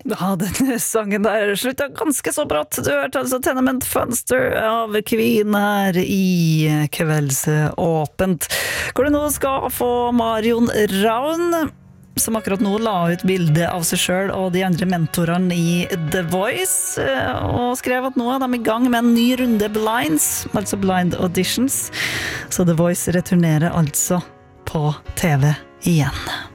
Ja, denne sangen der sluttet ganske så brått. Du hørte altså Tenement Funster av Queen her i Kveldsåpent. Hvor du nå skal få Marion Ravn, som akkurat nå la ut bilde av seg selv og de andre mentorene i The Voice, og skrev at nå er de i gang med en ny runde blinds, altså blind auditions. Så The Voice returnerer altså på TV igjen.